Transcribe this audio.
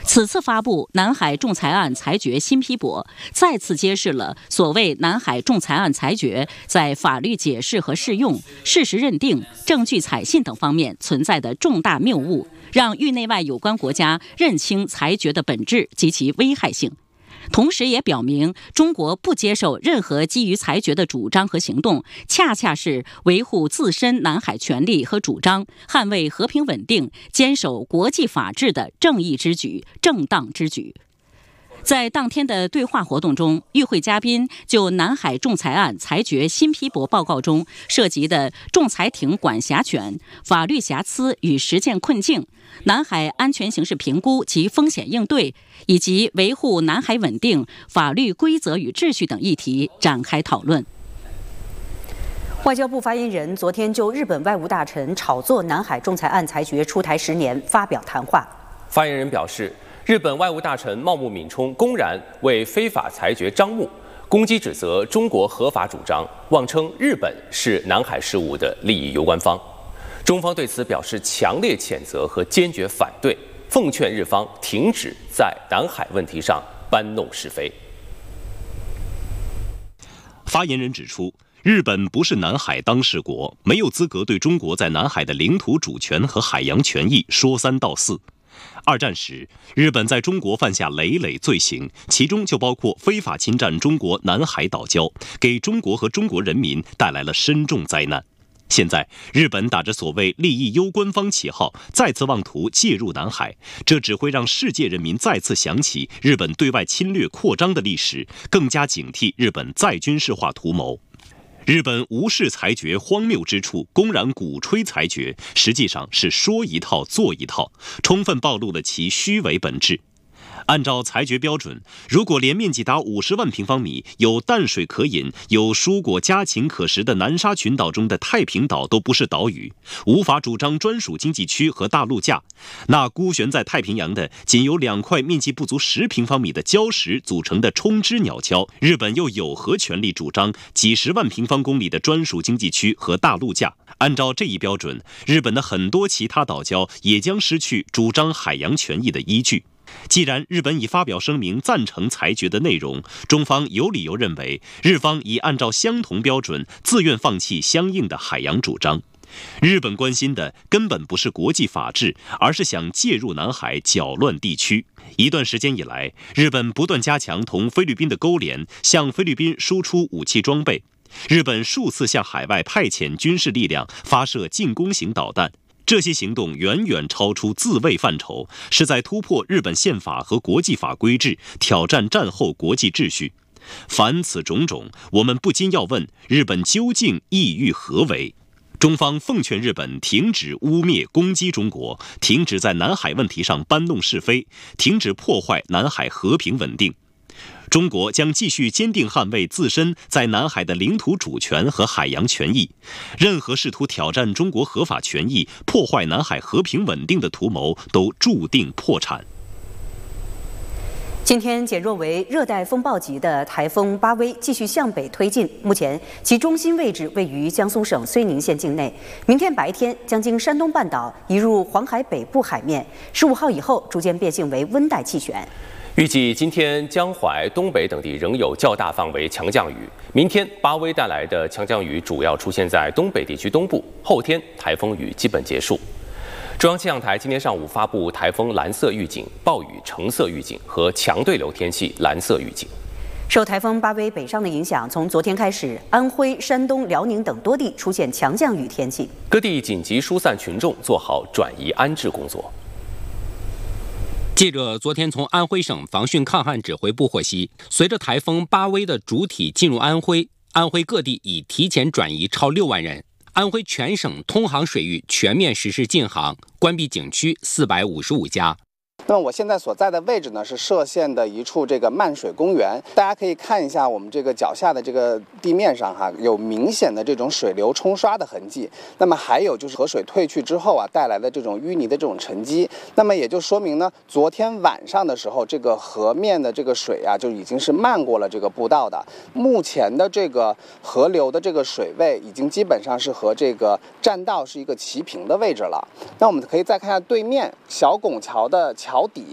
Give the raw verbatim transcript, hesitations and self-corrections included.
此次发布南海仲裁案裁决新批驳，再次揭示了所谓南海仲裁案裁决在法律解释和适用、事实认定、证据采信等方面存在的重大谬误，让域内外有关国家认清裁决的本质及其危害性。同时也表明，中国不接受任何基于裁决的主张和行动，恰恰是维护自身南海权利和主张、捍卫和平稳定、坚守国际法治的正义之举、正当之举。在当天的对话活动中，与会嘉宾就南海仲裁案裁决新批驳报告中涉及的仲裁庭管辖权、法律瑕疵与实践困境、南海安全形势评估及风险应对，以及维护南海稳定、法律规则与秩序等议题展开讨论。 外交部发言人昨天就日本外务大臣炒作南海仲裁案裁决出台十年发表谈话。 发言人表示，日本外务大臣茂木敏充公然为非法裁决张目，攻击指责中国合法主张，妄称日本是南海事务的利益攸关方。中方对此表示强烈谴责和坚决反对，奉劝日方停止在南海问题上搬弄是非。 发言人指出，日本不是南海当事国，没有资格对中国在南海的领土主权和海洋权益说三道四。二战时，日本在中国犯下累累罪行，其中就包括非法侵占中国南海岛礁，给中国和中国人民带来了深重灾难。现在，日本打着所谓利益攸关方旗号，再次妄图介入南海，这只会让世界人民再次想起日本对外侵略扩张的历史，更加警惕日本再军事化图谋。日本无视裁决荒谬之处，公然鼓吹裁决，实际上是说一套做一套，充分暴露了其虚伪本质。按照裁决标准，如果连面积达五十万平方米、有淡水可饮、有蔬果家禽可食的南沙群岛中的太平岛都不是岛屿，无法主张专属经济区和大陆架，那孤悬在太平洋的仅由两块面积不足十平方米的礁石组成的冲之鸟礁，日本又有何权利主张几十万平方公里的专属经济区和大陆架？按照这一标准，日本的很多其他岛礁也将失去主张海洋权益的依据。既然日本已发表声明赞成裁决的内容，中方有理由认为日方已按照相同标准自愿放弃相应的海洋主张。日本关心的根本不是国际法治，而是想介入南海搅乱地区。一段时间以来，日本不断加强同菲律宾的勾连，向菲律宾输出武器装备。日本数次向海外派遣军事力量，发射进攻型导弹。这些行动远远超出自卫范畴，是在突破日本宪法和国际法规制，挑战战后国际秩序。凡此种种，我们不禁要问：日本究竟意欲何为？中方奉劝日本停止污蔑攻击中国，停止在南海问题上搬弄是非，停止破坏南海和平稳定。中国将继续坚定捍卫自身在南海的领土主权和海洋权益，任何试图挑战中国合法权益、破坏南海和平稳定的图谋都注定破产。 今天减弱为热带风暴级的台风巴威继续向北推进，目前其中心位置位于江苏省睢宁县境内。明天白天将经山东半岛移入黄海北部海面，十五号以后逐渐变性为温带气旋。 预计今天江淮、东北等地仍有较大范围强降雨。明天巴威带来的强降雨主要出现在东北地区东部，后天台风雨基本结束。中央气象台今天上午发布台风蓝色预警、暴雨橙色预警和强对流天气蓝色预警。 受台风巴威北上的影响，从昨天开始，安徽、山东、辽宁等多地出现强降雨天气， 各地紧急疏散群众，做好转移安置工作。 记者昨天从安徽省防汛抗旱指挥部获悉，随着台风巴威的主体进入安徽，安徽各地已提前转移超六万人。安徽全省通航水域全面实施禁航，关闭景区四百五十五家。 那么我现在所在的位置呢，是歙县的一处这个漫水公园。大家可以看一下我们这个脚下的这个地面上哈，有明显的这种水流冲刷的痕迹。那么还有就是河水退去之后啊，带来的这种淤泥的这种沉积。那么也就说明呢，昨天晚上的时候，这个河面的这个水啊，就已经是漫过了这个步道的。目前的这个河流的这个水位已经基本上是和这个栈道是一个齐平的位置了。那我们可以再看一下对面小拱桥的桥底